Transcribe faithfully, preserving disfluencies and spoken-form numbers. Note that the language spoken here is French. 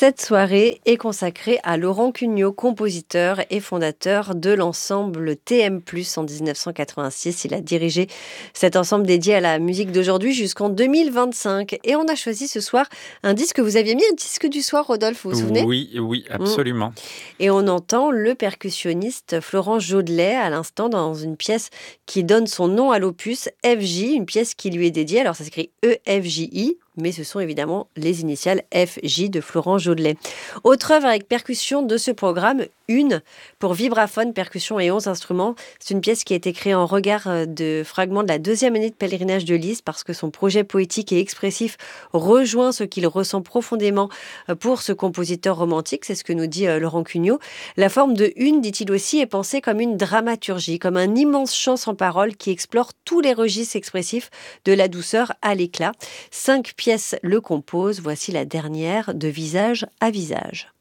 Cette soirée est consacrée à Laurent Cugnot, compositeur et fondateur de l'ensemble T M plus en dix-neuf cent quatre-vingt-six. Il a dirigé cet ensemble dédié à la musique d'aujourd'hui jusqu'en deux mille vingt-cinq. Et on a choisi ce soir un disque que vous aviez mis, un disque du soir, Rodolphe, vous vous souvenez ? Oui, oui, Mm. absolument. Et on entend le percussionniste Florent Jodelet à l'instant dans une pièce qui donne son nom à l'opus, F J, une pièce qui lui est dédiée. Alors ça s'écrit E F J I, mais ce sont évidemment les initiales F J de Florent Jodelet. Autre œuvre avec percussion de ce programme, Une, pour vibraphone, percussion et onze instruments. C'est une pièce qui a été créée en regard de fragments de la deuxième année de pèlerinage de Lys, parce que son projet poétique et expressif rejoint ce qu'il ressent profondément pour ce compositeur romantique. C'est ce que nous dit Laurent Cugnot. La forme de Une, dit-il aussi, est pensée comme une dramaturgie, comme un immense chant sans parole qui explore tous les registres expressifs de la douceur à l'éclat. Cinq pièces le composent. Voici la dernière, De visage à visage.